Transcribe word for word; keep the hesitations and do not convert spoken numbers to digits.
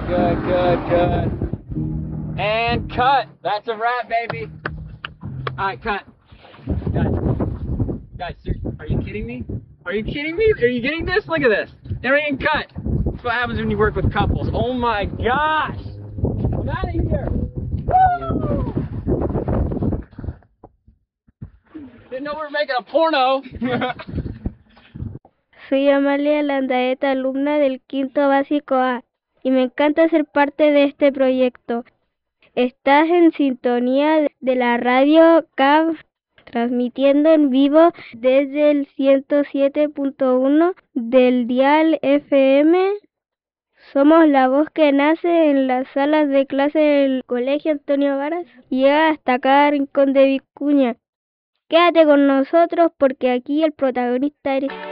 good, good, good. And cut. That's a wrap, baby. All right, cut. Guys, guys, are you kidding me? Are you kidding me? Are you getting this? Look at this. They're in cut. That's what happens when you work with couples. Oh my gosh. I'm out of here. Woo! Didn't know we were making a porno. Soy Amalia Landaeta, alumna del quinto básico A, y me encanta ser parte de este proyecto. Estás en sintonía de la radio C A V, transmitiendo en vivo desde el ciento siete punto uno del dial F M. Somos la voz que nace en las salas de clase del Colegio Antonio Varas y llega hasta cada rincón de Vicuña. Quédate con nosotros porque aquí el protagonista eres